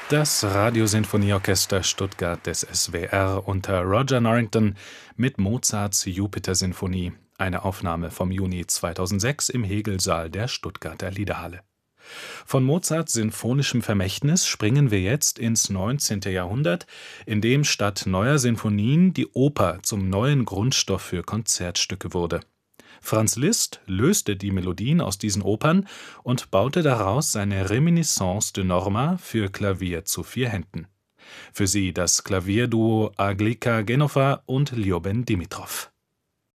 Das Radiosinfonieorchester Stuttgart des SWR unter Roger Norrington mit Mozarts Jupiter-Sinfonie, eine Aufnahme vom Juni 2006 im Hegelsaal der Stuttgarter Liederhalle. Von Mozarts sinfonischem Vermächtnis springen wir jetzt ins 19. Jahrhundert, in dem statt neuer Sinfonien die Oper zum neuen Grundstoff für Konzertstücke wurde. Franz Liszt löste die Melodien aus diesen Opern und baute daraus seine Reminiscence de Norma für Klavier zu 4 Händen. Für Sie das Klavierduo Aglika Genoffa und Ljoben Dimitrov.